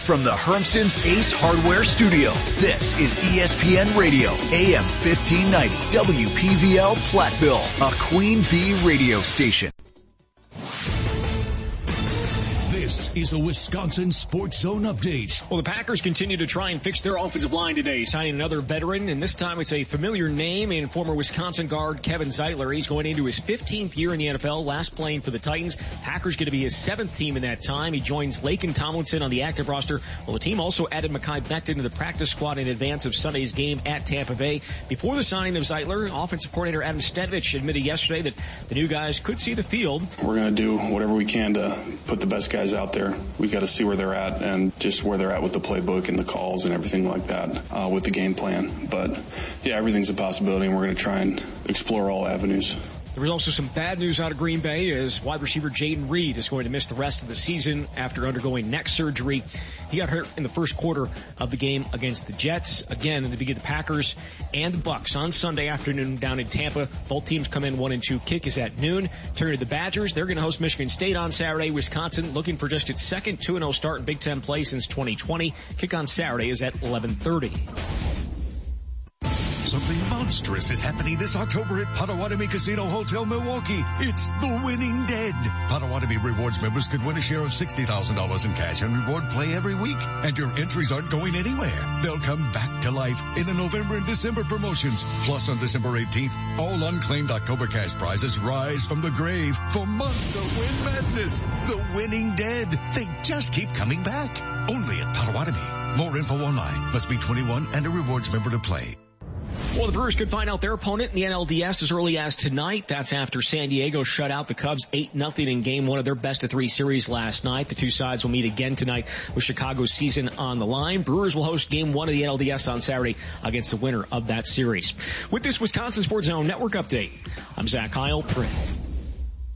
from the Hermson's Ace Hardware Studio, this is ESPN Radio, AM 1590, WPVL Platteville, a Queen Bee radio station. This is a Wisconsin Sports Zone update. Well, the Packers continue to try and fix their offensive line today, signing another veteran, and this time it's a familiar name in former Wisconsin guard Kevin Zeitler. He's going into his 15th year in the NFL, last playing for the Titans. Packers going to be his 7th team in that time. He joins Laken Tomlinson on the active roster. Well, the team also added Mekhi Becton to the practice squad in advance of Sunday's game at Tampa Bay. Before the signing of Zeitler, offensive coordinator Adam Stedvich admitted yesterday that the new guys could see the field. We're going to do whatever we can to put the best guys out there. We got to see where they're at and just where they're at with the playbook and the calls and everything like that with the game plan. But yeah, everything's a possibility, and we're going to try and explore all avenues. There was also some bad news out of Green Bay as wide receiver Jaden Reed is going to miss the rest of the season after undergoing neck surgery. He got hurt in the first quarter of the game against the Jets. Again, in the beginning, the Packers and the Bucs on Sunday afternoon down in Tampa. Both teams come in 1-2. Kick is at noon. Turn to the Badgers. They're going to host Michigan State on Saturday. Wisconsin looking for just its second 2-0 start in Big Ten play since 2020. Kick on Saturday is at 11:30. Something monstrous is happening this October at Potawatomi Casino Hotel Milwaukee. It's the Winning Dead. Potawatomi Rewards members could win a share of $60,000 in cash and reward play every week. And your entries aren't going anywhere. They'll come back to life in the November and December promotions. Plus, on December 18th, all unclaimed October cash prizes rise from the grave for Monster Win Madness. The Winning Dead. They just keep coming back. Only at Potawatomi. More info online. Must be 21 and a rewards member to play. Well, the Brewers could find out their opponent in the NLDS as early as tonight. That's after San Diego shut out the Cubs 8-0 in Game 1 of their best-of-3 series last night. The two sides will meet again tonight with Chicago's season on the line. Brewers will host Game 1 of the NLDS on Saturday against the winner of that series. With this Wisconsin Sports Zone Network update, I'm Zach Heil.